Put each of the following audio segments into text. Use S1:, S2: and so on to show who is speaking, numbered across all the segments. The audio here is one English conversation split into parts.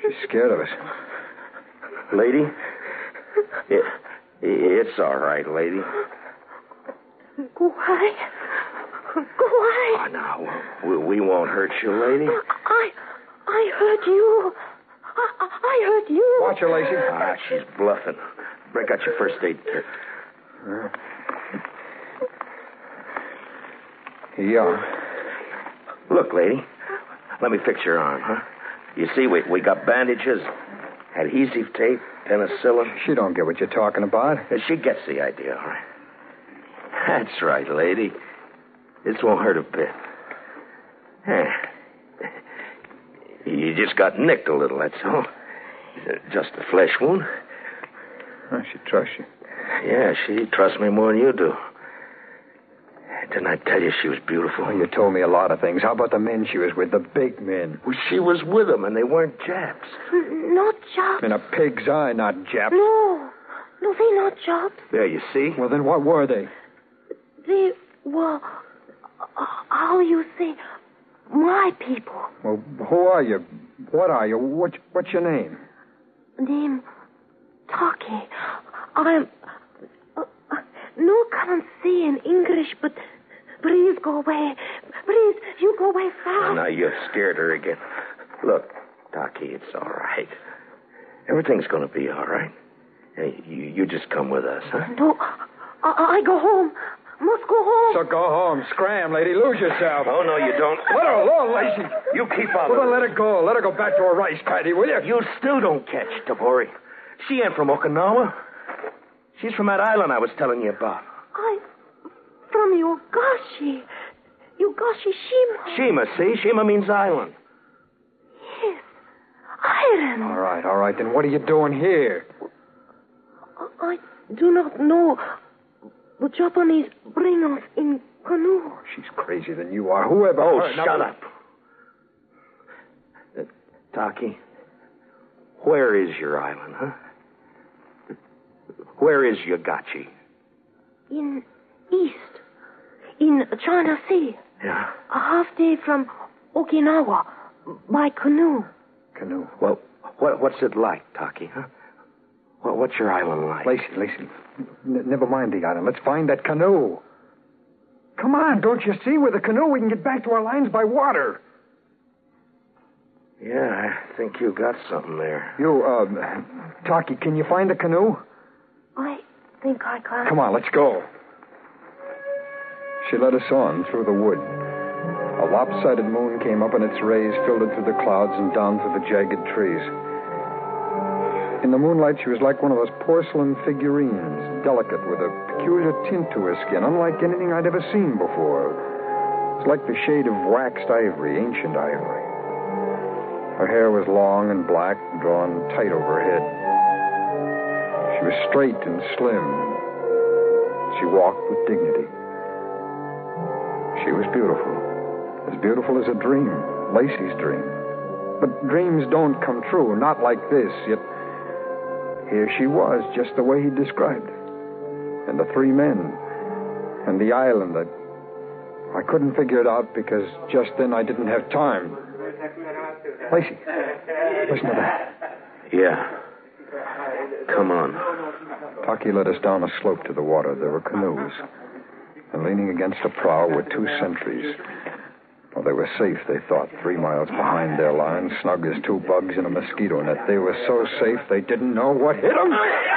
S1: She's scared of us.
S2: Lady? It's all right, lady.
S3: Go away. Go away.
S2: Oh, no, we won't hurt you, lady.
S3: I heard you. I heard you.
S1: Watch her, Lacey.
S2: She's bluffing. Break out your first aid kit.
S1: Here you are.
S2: Look, lady. Let me fix your arm, huh? You see, we got bandages, adhesive tape, penicillin.
S1: She don't get what you're talking about.
S2: She gets the idea, all right. That's right, lady. This won't hurt a bit. You just got nicked a little, that's all. Just a flesh wound.
S1: She trusts you.
S2: Yeah, she trusts me more than you do. Didn't I tell you she was beautiful?
S1: Well, you told me a lot of things. How about the men she was with, the big men?
S2: Well, she was with them, and they weren't Japs.
S3: Not Japs.
S1: In a pig's eye, not Japs.
S3: No, they're not Japs.
S2: There, you see?
S1: Well, then what were they?
S3: They were, how you say, my people.
S1: Well, who are you? What are you? What's your name?
S3: Name Taki. I'm... no can't say in English, but please go away. Please, you go away fast.
S2: Oh, now you've scared her again. Look, Taki, it's all right. Everything's going to be all right. Hey, you just come with us, huh?
S3: No, I go home. Must go home.
S1: So go home. Scram, lady. Lose yourself.
S2: Oh, no, you don't.
S1: Let her alone, Lacey.
S2: You keep on.
S1: Well, then let her go. Let her go back to her rice paddy, will you?
S2: You still don't catch, Tabori. She ain't from Okinawa. She's from that island I was telling you about.
S3: From Yogashi. Yogashi Shima.
S2: Shima, see? Shima means island.
S3: Yes. Island.
S1: All right. Then what are you doing here?
S3: I do not know. The Japanese bring us in canoe.
S1: She's crazier than you are. Whoever.
S2: Oh, shut up. Taki, where is your island, huh? Where is Yogachi?
S3: In east. In China Sea.
S2: Yeah?
S3: A half day from Okinawa. By canoe.
S1: Canoe.
S2: Well, what's it like, Taki, huh? What's your island like?
S1: Lacey, never mind the island. Let's find that canoe. Come on, don't you see? With a canoe, we can get back to our lines by water.
S2: Yeah, I think you got something there.
S1: Taki, can you find a canoe?
S3: I think I can.
S1: Come on, let's go. She led us on through the wood. A lopsided moon came up, and its rays filtered through the clouds and down through the jagged trees. In the moonlight, she was like one of those porcelain figurines, delicate, with a peculiar tint to her skin, unlike anything I'd ever seen before. It was like the shade of waxed ivory, ancient ivory. Her hair was long and black, drawn tight over her head. She was straight and slim. She walked with dignity. She was beautiful as a dream, Lacey's dream. But dreams don't come true, not like this, yet here she was, just the way he described it. And the three men. And the island. I couldn't figure it out because just then I didn't have time. Lacey, listen to that.
S2: Yeah. Come on.
S1: Taki led us down a slope to the water. There were canoes. And leaning against a prow were two sentries. Well, they were safe, they thought, 3 miles behind their lines, snug as 2 bugs in a mosquito net. They were so safe they didn't know what hit them.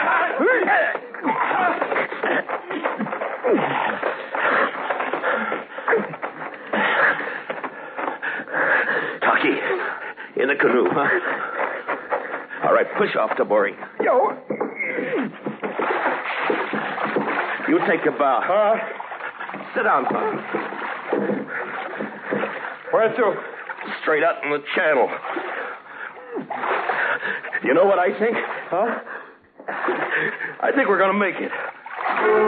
S2: Taki, in the canoe, huh? All right, push off, Tabori.
S1: Yo.
S2: You take a bow.
S1: Huh?
S2: Sit down, son.
S1: Where to?
S2: Straight out in the channel. You know what I think?
S1: Huh?
S2: I think we're going to make it.